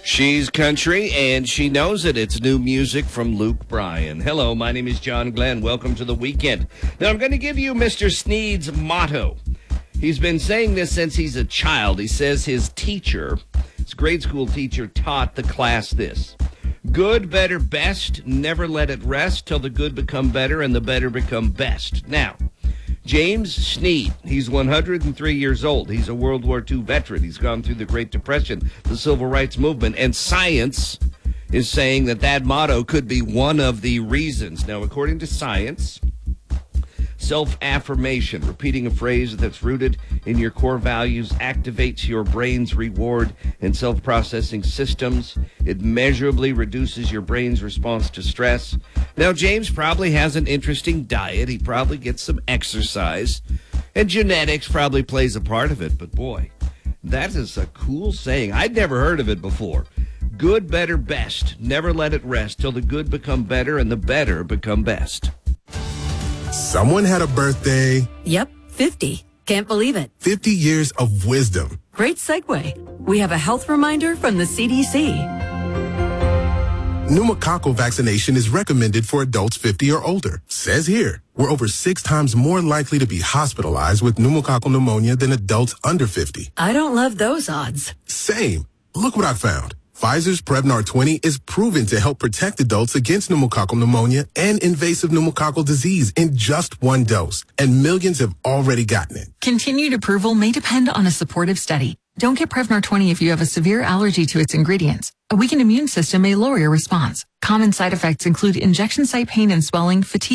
She's country, and she knows it. It's new music from Luke Bryan. Hello, my name is John Glenn. Welcome to the weekend. Now, I'm going to give you Mr. Sneed's motto. He's been saying this since he's a child. He says his teacher, his grade school teacher, taught the class this: good, better, best. Never let it rest till the good become better and the better become best. Now, James Sneed, he's 103 years old. He's a World War II veteran. He's gone through the Great Depression, the Civil Rights Movement, and science is saying that motto could be one of the reasons. Now, according to science, self-affirmation, repeating a phrase that's rooted in your core values, activates your brain's reward and self-processing systems. It measurably reduces your brain's response to stress. Now, James probably has an interesting diet. He probably gets some exercise, and genetics probably plays a part of it. But boy, that is a cool saying. I'd never heard of it before. Good, better, best. Never let it rest till the good become better and the better become best. Someone had a birthday. Yep, 50. Can't believe it. 50 years of wisdom. Great segue. We have a health reminder from the CDC. Pneumococcal vaccination is recommended for adults 50 or older. Says here, we're over 6 times more likely to be hospitalized with pneumococcal pneumonia than adults under 50. I don't love those odds. Same. Look what I found. Pfizer's Prevnar 20 is proven to help protect adults against pneumococcal pneumonia and invasive pneumococcal disease in just 1 dose, and millions have already gotten it. Continued approval may depend on a supportive study. Don't get Prevnar 20 if you have a severe allergy to its ingredients. A weakened immune system may lower your response. Common side effects include injection site pain and swelling, fatigue,